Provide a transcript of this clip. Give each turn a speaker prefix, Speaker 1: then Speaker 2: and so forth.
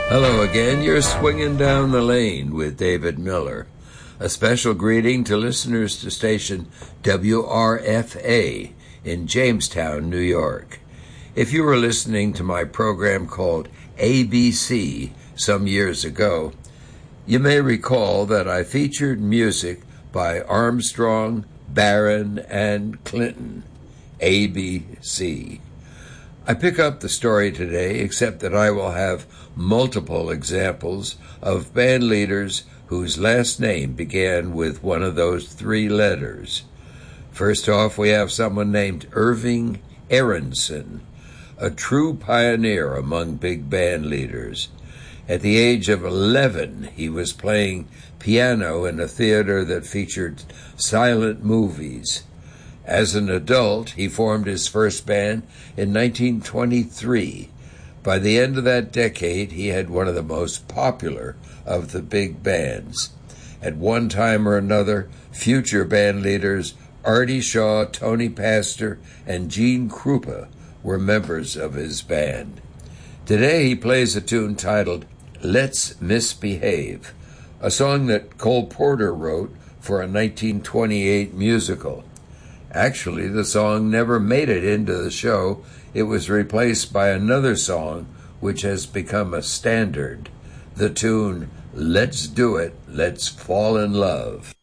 Speaker 1: Hello again. You're swinging down the lane with David Miller. A special greeting to listeners to station WRFA in Jamestown, New York. If you were listening to my program called ABC some years ago, you may recall that I featured music by Armstrong, Barron, and Clinton. ABC. I pick up the story today, except that I will have multiple examples of band leaders whose last name began with one of those three letters. First off, we have someone named Irving Aronson, a true pioneer among big band leaders. At the age of 11, he was playing piano in a theater that featured silent movies. As an adult, he formed his first band in 1923. By the end of that decade, he had one of the most popular of the big bands. At one time or another, future band leaders Artie Shaw, Tony Pastor, and Gene Krupa were members of his band. Today he plays a tune titled Let's Misbehave, a song that Cole Porter wrote for a 1928 musical. Actually, the song never made it into the show. It was replaced by another song which has become a standard, the tune Let's Do It, Let's Fall in Love.